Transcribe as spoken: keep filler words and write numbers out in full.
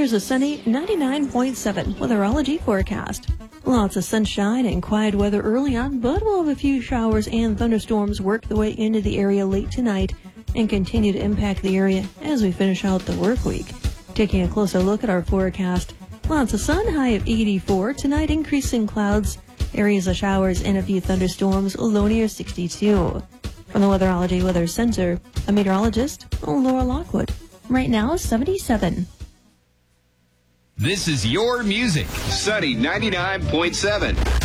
Here's a sunny ninety-nine point seven weatherology forecast. Lots of sunshine and quiet weather early on, but we'll have a few showers and thunderstorms work their way into the area late tonight and continue to impact the area as we finish out the work week. Taking a closer look at our forecast, lots of sun, high of eighty-four. Tonight, increasing clouds, areas of showers and a few thunderstorms, low near sixty-two. From the Weatherology Weather Center, a meteorologist, Laura Lockwood. Right now, seventy-seven. This is your music. Sunny ninety-nine point seven.